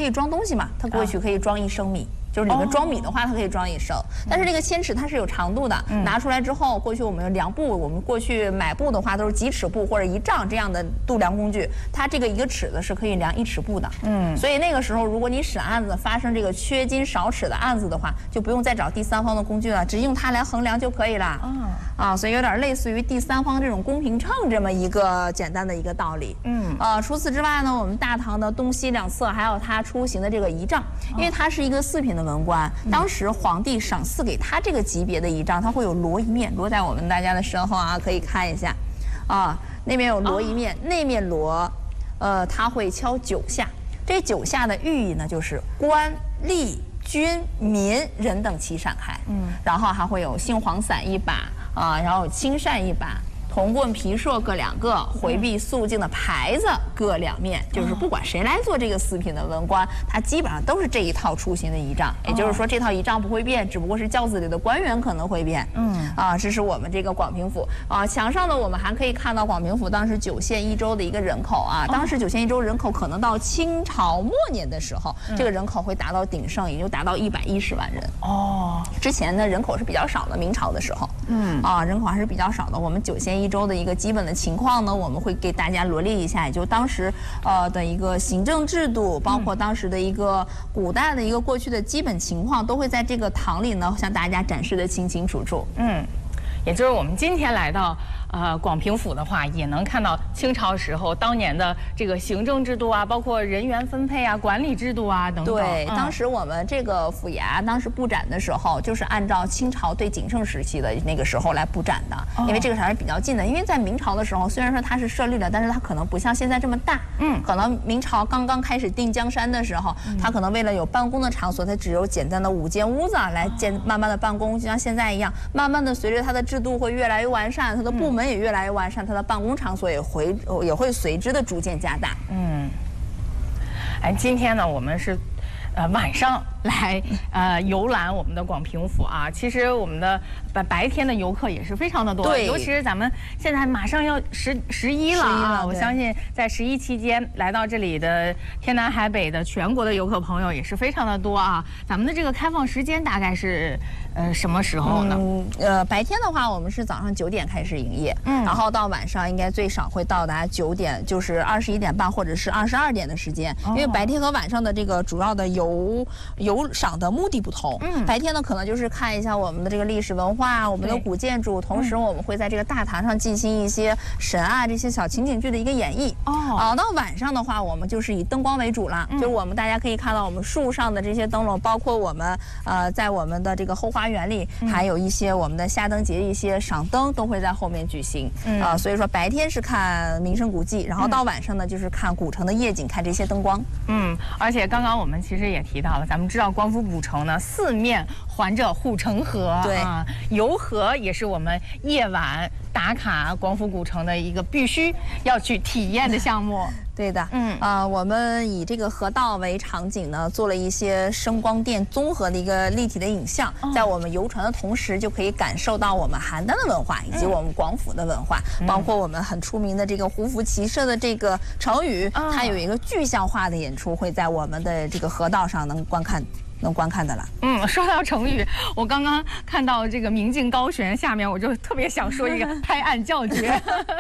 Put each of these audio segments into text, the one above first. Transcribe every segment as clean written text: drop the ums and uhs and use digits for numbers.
可以装东西嘛，它过去可以装1升米。就是里面装米的话，它可以装1升，但是这个铅尺它是有长度的，拿出来之后，过去我们量布，我们过去买布的话都是几尺布或者1丈这样的度量工具，它这个1个尺子是可以量1尺布的，所以那个时候如果你审案子发生这个缺斤少尺的案子的话，就不用再找第三方的工具了，只用它来衡量就可以了。所以有点类似于第三方这种公平秤这么一个简单的一个道理。除此之外呢，我们大堂的东西两侧还有它出行的这个仪仗，因为它是一个4品的文官，当时皇帝赏赐给他这个级别的仪仗，它会有摞一面，摞在我们大家的身后啊，可以看一下，那边有摞一面，那面摞，它会敲9下，这9下的寓意呢，就是官吏军民人等齐闪开，然后还会有杏黄伞1把然后有青扇1把。铜棍皮槊各2个，回避肃静的牌子各2面，就是不管谁来做这个4品的文官，他基本上都是这一套出行的仪仗。也就是说，这套仪仗不会变，只不过是轿子里的官员可能会变。这是我们这个广平府墙上呢，我们还可以看到广平府当时9县1州的一个人口当时9县1州人口可能到清朝末年的时候，这个人口会达到鼎盛，也就达到110万人。之前呢人口是比较少的，明朝的时候，人口还是比较少的。我们9县1州的一个基本的情况呢，我们会给大家罗列一下，也就当时的一个行政制度，包括当时的一个古代的一个过去的基本情况，都会在这个堂里呢向大家展示的清清楚楚。 也就是我们今天来到广平府的话，也能看到清朝时候当年的这个行政制度啊，包括人员分配啊、管理制度啊等等。 对，当时我们这个府衙当时布展的时候，就是按照清朝对鼎盛时期的那个时候来布展的，因为这个还是比较近的。因为在明朝的时候，虽然说它是设立了，但是它可能不像现在这么大。可能明朝刚刚开始定江山的时候，它可能为了有办公的场所，它只有简单的5间屋子来慢慢的办公，就像现在一样，慢慢的随着它的制度会越来越完善，它的部门也越来越完善，它的办公场所也会随之的逐渐加大。 今天呢，我们是晚上来游览我们的广平府啊。其实我们的白天的游客也是非常的多， 对， 尤其是咱们现在马上要11了啊。我相信在11期间来到这里的天南海北的全国的游客朋友也是非常的多啊。咱们的这个开放时间大概是什么时候呢？ 白天的话，我们是早上9点开始营业，然后到晚上应该最少会到达9点，就是21点半或者是22点的时间。因为白天和晚上的这个主要的游赏的目的不同。白天呢可能就是看一下我们的这个历史文化，我们的古建筑，同时我们会在这个大堂上进行一些神啊这些小情景剧的一个演绎。到晚上的话，我们就是以灯光为主了，就是我们大家可以看到我们树上的这些灯笼，包括我们在我们的这个后花园里，还有一些我们的下灯节一些赏灯都会在后面举行。所以说白天是看名胜古迹，然后到晚上呢就是看古城的夜景，看这些灯光。 而且刚刚我们其实也提到了，咱们知道光复古城呢4面环着护城河， 对游河也是我们夜晚打卡光复古城的一个必须要去体验的项目。 对的，我们以这个河道为场景呢，做了一些声光电综合的一个立体的影像，在我们游船的同时，就可以感受到我们邯郸的文化以及我们广府的文化，包括我们很出名的这个胡服骑射的这个成语，它有一个具象化的演出，会在我们的这个河道上能观看的了。 说到成语，我刚刚看到这个明镜高悬，下面我就特别想说一个拍案叫绝。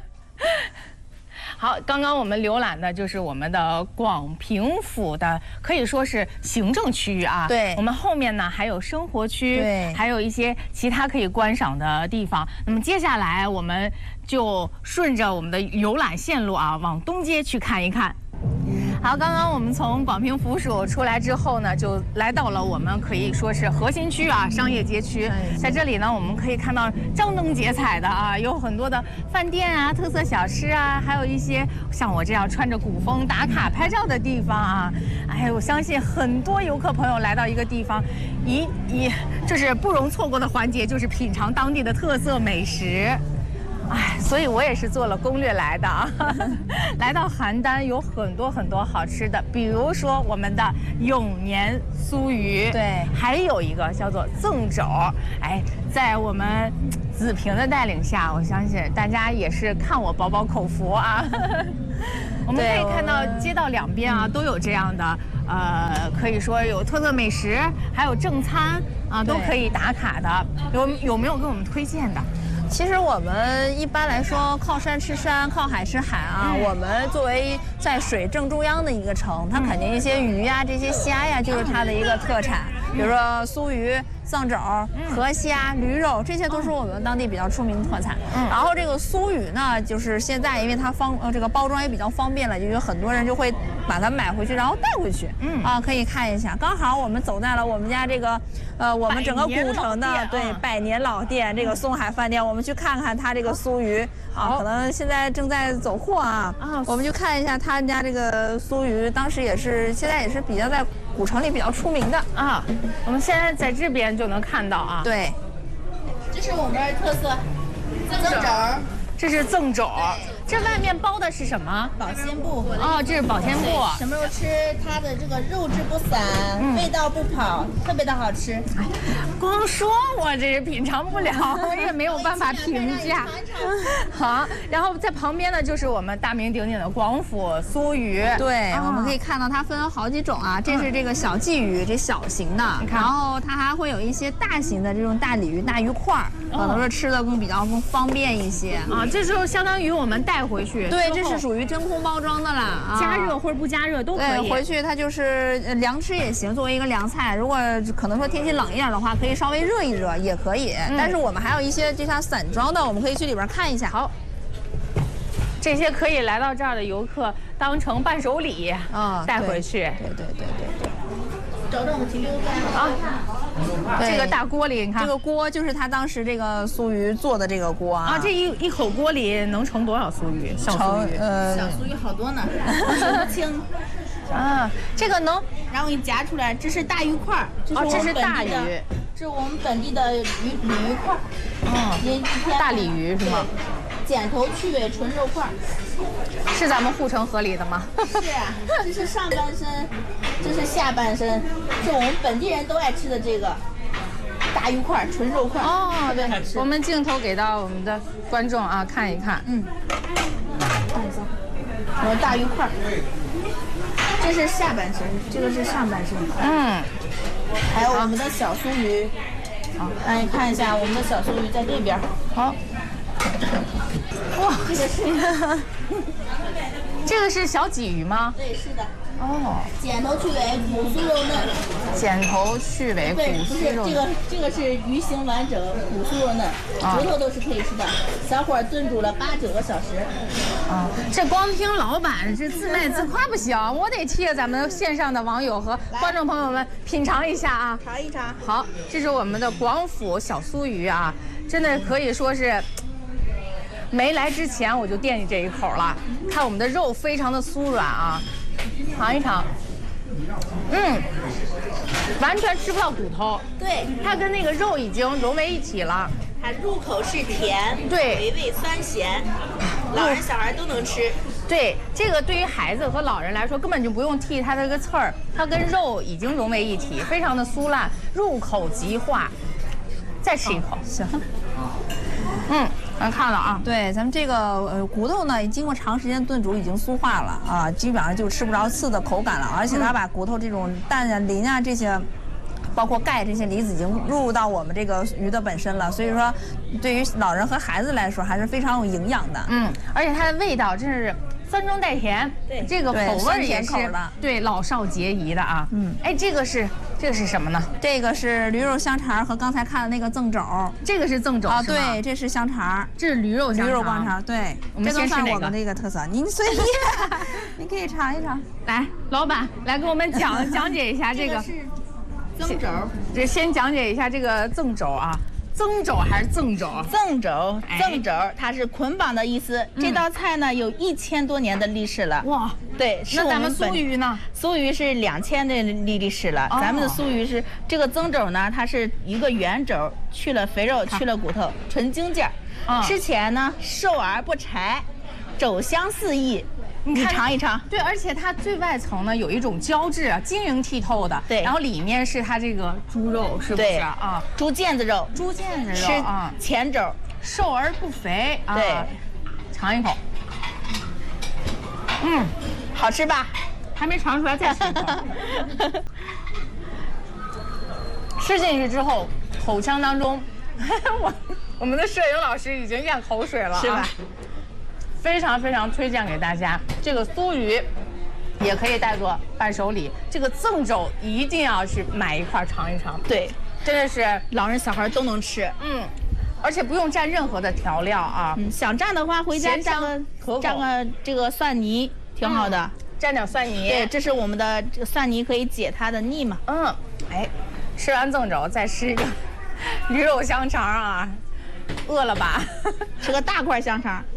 好，刚刚我们浏览的就是我们的广平府的，可以说是行政区域啊。 对， 我们后面呢还有生活区， 对，还有一些其他可以观赏的地方。那么接下来我们就顺着我们的游览线路啊，往东街去看一看。好，刚刚我们从广平府署出来之后呢，就来到了我们可以说是核心区啊，商业街区。在这里呢，我们可以看到张灯结彩的啊，有很多的饭店啊、特色小吃啊，还有一些像我这样穿着古风打卡拍照的地方啊。我相信很多游客朋友来到一个地方，就是不容错过的环节就是品尝当地的特色美食。所以我也是做了攻略来的啊。来到邯郸有很多很多好吃的，比如说我们的永年酥鱼， 对， 还有一个叫做赠肘。在我们子平的带领下，我相信大家也是看我饱饱口福啊。我们可以看到街道两边啊都有这样的可以说有特色美食，还有正餐啊，都可以打卡的。有没有给我们推荐的？ 其实我们一般来说，靠山吃山，靠海吃海啊。我们作为在水正中央的一个城，它肯定一些鱼呀、这些虾呀，就是它的一个特产。比如说酥鱼、藏肘、河虾、驴肉，这些都是我们当地比较出名的特产。然后这个酥鱼呢，就是现在因为它这个包装也比较方便了，就有很多人就会把它买回去，然后带回去。可以看一下。刚好我们走在了我们家这个我们整个古城的百年老店这个松海饭店，我们去看看它这个酥鱼啊，可能现在正在走货啊。我们就看一下他家这个酥鱼，当时现在也是比较在古城里比较出名的啊。 我们现在在这边就能看到啊。 对， 这是我们这儿特色增肘， 这是增肘，这外面包的是什么？ 保鲜布。 哦，这是保鲜布。 什么时候吃它的这个肉质不散，味道不跑，特别的好吃。 光说我这是品尝不了，我也没有办法评价。好，然后在旁边呢就是我们大名鼎鼎的广府酥鱼。 对，我们可以看到它分好几种啊，这是这个小鲫鱼，这小型的，然后它还会有一些大型的这种大鲤鱼、大鱼块，可能是吃的比较方便一些啊。 这时候相当于我们带回去， 对，这是属于真空包装的了， 加热或者不加热都可以。 对，回去它就是凉吃也行，作为一个凉菜。如果可能说天气冷一点的话，可以稍微热一热也可以。但是我们还有一些就像散装的，我们可以去里边看一下。 好，这些可以来到这儿的游客当成伴手礼带回去。 对。 找找我们提溜干啊！这个大锅里，你看， 这个锅就是他当时这个酥鱼做的这个锅啊。 这一口锅里能盛多少酥鱼？小酥鱼， 小酥鱼好多呢，数不清。 这个能， 然后给你夹出来，这是大鱼块， 这是大鱼， 这是我们本地的鲤鱼块。 大鲤鱼是吗？ 剪头去尾，纯肉块。 是咱们护城河里的吗？ 是啊，这是上半身，这是下半身，是我们本地人都爱吃的这个大鱼块，纯肉块。 对，我们镜头给到我们的观众啊，看一看。 看一下，我大鱼块，这是下半身，这个是上半身。还有我们的小酥鱼。你看一下我们的小酥鱼在这边。 好。哇，这个是小鲫鱼吗？ 对，是的。剪头去尾，骨酥肉嫩。 剪头去尾，骨酥肉嫩。 这个是鱼形完整，骨酥肉嫩，骨头都是可以吃的。小火炖煮了8、9个小时。 这光听老板这自卖自夸不行，我得替咱们线上的网友和观众朋友们品尝一下啊！ 尝一尝。 好，这是我们的广府小酥鱼啊，真的可以说是。没来之前我就惦记这一口了，看我们的肉非常的酥软啊，尝一尝，完全吃不到骨头， 对， 它跟那个肉已经融为一体了， 它入口是甜， 对， 回味酸咸，老人小孩都能吃。 对，这个对于孩子和老人来说根本就不用剔它这个刺儿，它跟肉已经融为一体，非常的酥烂，入口即化。再吃一口， 行。 咱看了啊， 对，咱们这个骨头呢，经过长时间炖煮已经酥化了啊，基本上就吃不着刺的口感了，而且它把骨头这种氮啊、磷啊这些。包括钙这些离子已经入到我们这个鱼的本身了，所以说对于老人和孩子来说还是非常有营养的。 而且它的味道真是酸中带甜， 对， 这个口味也是对老少皆宜的啊。这个是什么呢？ 这个是驴肉香肠和刚才看的那个赠肘， 这个是赠肘对，这是香肠， 这是驴肉香肠，对， 这都算我们这个特色。您随意，您可以尝一尝。 来，老板来给我们讲解一下这个。 增肘， 这先讲解一下这个赠肘啊，增肘还是赠肘？ 赠肘，它是捆绑的意思。这道菜呢有1000多年的历史了。 哇， 对， 那咱们酥鱼呢？ 酥鱼是2000的历史了。咱们的酥鱼是这个增肘呢，它是一个圆肘，去了肥肉，去了骨头，纯精件。吃起来呢瘦而不柴，肘香四溢。你尝一尝， 对，而且它最外层呢有一种胶质啊，晶莹剔透的， 对， 然后里面是它这个猪肉，是不是啊？ 猪腱子肉， 吃啊， 前肘， 瘦而不肥啊。 对， 尝一口， 好吃吧？ 还没尝出来再吃一口。吃进去之后，口腔当中，我们的摄影老师已经咽口水了， 是吧？ 非常非常推荐给大家，这个酥鱼也可以带作伴手礼，这个赠肘一定要去买一块尝一尝。 对， 真的是老人小孩都能吃。 而且不用蘸任何的调料啊。 想蘸的话，回家蘸个这个蒜泥，挺好的。 蘸点蒜泥。 对，这是我们的这个蒜泥可以解它的腻嘛。 哎，吃完赠肘再吃一个驴肉香肠啊，饿了吧？ 吃个大块香肠。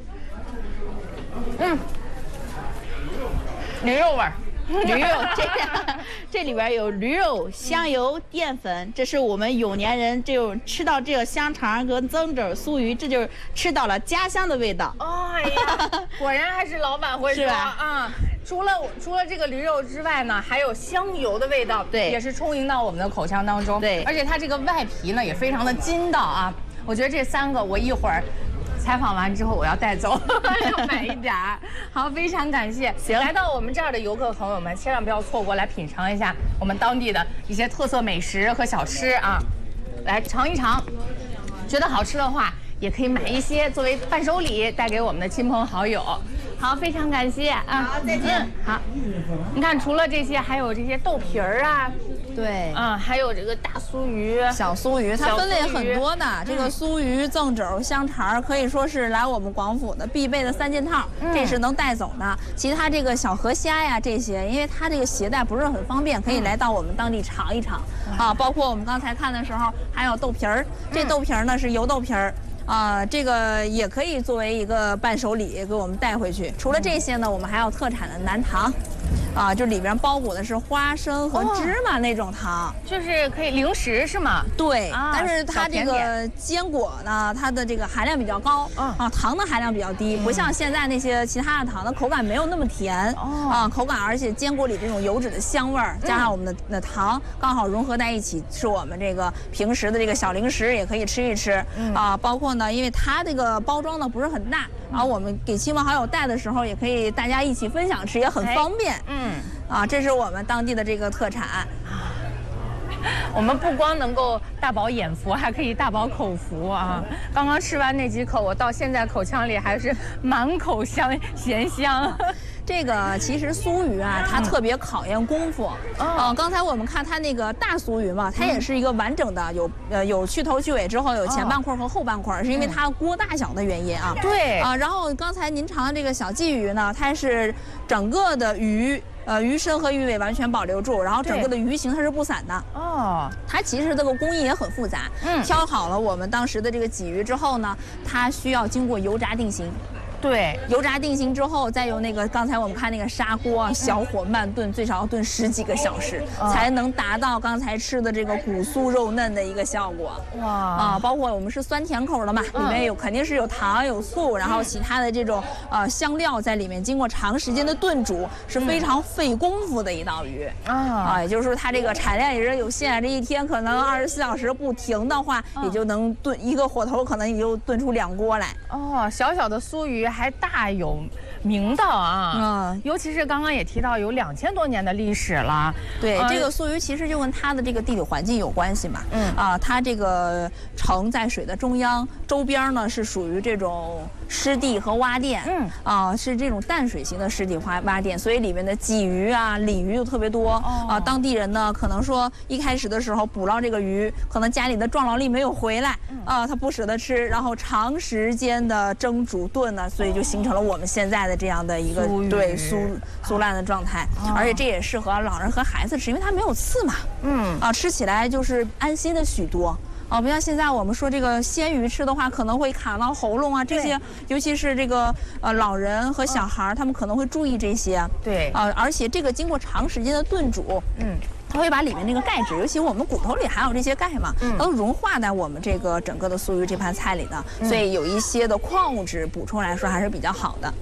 驴肉味儿。 驴肉，这里边有驴肉、香油、淀粉，这是我们永年人就吃到这个香肠和增肘酥鱼，这就是吃到了家乡的味道。 哎呀，果然还是老板会说啊。除了这个驴肉之外呢，还有香油的味道， 对， 也是充盈到我们的口腔当中。 对， 而且它这个外皮呢也非常的筋道啊。我觉得这3个我一会儿采访完之后我要带走，要买一点儿。好，非常感谢。 行， 来到我们这儿的游客朋友们，千万不要错过来品尝一下我们当地的一些特色美食和小吃啊，来尝一尝。觉得好吃的话，也可以买一些作为伴手礼带给我们的亲朋好友。好，非常感谢啊！ 好，再见。 好，你看，除了这些，还有这些豆皮儿啊， 对， 还有这个大酥鱼、 小酥鱼，它分类很多的。这个酥鱼、赠肘、香肠可以说是来我们广府的必备的3件套，这是能带走的。其他这个小河虾呀这些，因为它这个携带不是很方便，可以来到我们当地尝一尝啊。包括我们刚才看的时候，还有豆皮儿，这豆皮儿呢是油豆皮儿。这个也可以作为一个伴手礼给我们带回去。除了这些呢，我们还有特产的南糖，就里边包裹的是花生和芝麻那种糖， 就是可以零食是吗？ 对，但是它这个坚果呢，它的这个含量比较高，糖的含量比较低，不像现在那些其他的糖的口感没有那么甜，口感而且坚果里这种油脂的香味儿，加上我们的糖刚好融合在一起，是我们这个平时的这个小零食也可以吃一吃包括呢，因为它这个包装呢不是很大，然后我们给亲朋好友带的时候，也可以大家一起分享吃，也很方便。这是我们当地的这个特产。 我们不光能够大饱眼福，还可以大饱口福啊！刚刚吃完那几口，我到现在口腔里还是满口咸香。 这个其实酥鱼啊，它特别考验功夫。刚才我们看它那个大酥鱼嘛，它也是一个完整的，有去头去尾之后有前半块和后半块，是因为它锅大小的原因啊。 对然后刚才您尝的这个小鲫鱼呢，它是整个的鱼。鱼身和鱼尾完全保留住，然后整个的鱼形它是不散的。它其实这个工艺也很复杂。挑好了我们当时的这个鲫鱼之后呢，它需要经过油炸定型。对，油炸定型之后，再用那个刚才我们看那个砂锅，小火慢炖，最少要炖10几个小时，才能达到刚才吃的这个骨酥肉嫩的一个效果。包括我们是酸甜口的嘛，里面肯定是有糖有醋，然后其他的这种香料在里面，经过长时间的炖煮，是非常费功夫的一道鱼。也就是说它这个产量也是有限，这一天可能24小时不停的话，也就能炖一个火头，可能也就炖出2锅来。 小小的酥鱼还大有名道啊！尤其是刚刚也提到有2000多年的历史了。 对，这个酥鱼其实就跟它的这个地理环境有关系嘛。它这个城在水的中央，周边呢是属于这种湿地和洼甸。是这种淡水型的湿地洼甸，所以里面的鲫鱼啊、鲤鱼就特别多。当地人呢可能说一开始的时候捕捞这个鱼，可能家里的壮劳力没有回来，他不舍得吃，然后长时间的蒸煮炖呢，所以就形成了我们现在的这样的一个酥烂的状态。而且这也适合老人和孩子吃，因为它没有刺嘛。吃起来就是安心的许多。不像现在我们说这个鲜鱼吃的话，可能会卡到喉咙啊，这些，尤其是这个老人和小孩，他们可能会注意这些。 对。 而且这个经过长时间的炖煮，它会把里面那个钙质，尤其我们骨头里含有这些钙嘛，都融化在我们这个整个的酥鱼这盘菜里的，所以有一些的矿物质补充来说还是比较好的。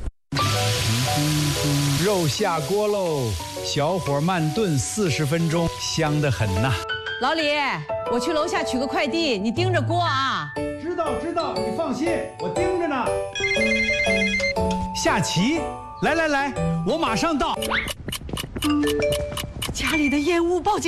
肉下锅喽，小火慢炖40分钟，香得很呐。 老李，我去楼下取个快递，你盯着锅啊。 知道，你放心，我盯着呢。下棋，来，我马上到。 家里的烟雾报警。